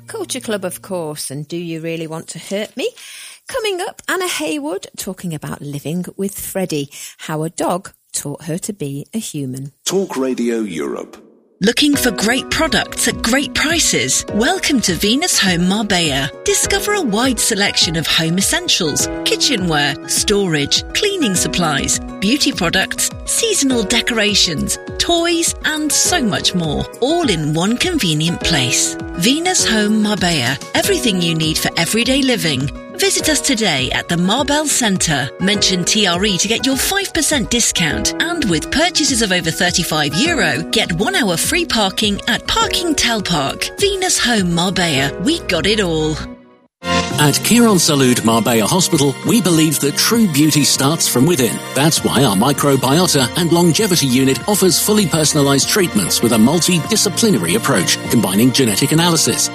Culture Club, of course, and Do You Really Want to Hurt Me? Coming up, Anna Haywood talking about living with Freddie, how a dog taught her to be a human. Talk Radio Europe. Looking for great products at great prices? Welcome to Venus Home Marbella. Discover a wide selection of home essentials, kitchenware, storage, cleaning supplies, beauty products, seasonal decorations, toys, and so much more, all in one convenient place. Venus Home Marbella. Everything you need for everyday living. Visit us today at the Marbelle Centre. Mention TRE to get your 5% discount. And with purchases of over €35, get 1 hour free parking at Parking Tel Park. Venus Home Marbella. We got it all. At Kiron Salud Marbella Hospital, we believe that true beauty starts from within. That's why our microbiota and longevity unit offers fully personalized treatments with a multidisciplinary approach, combining genetic analysis,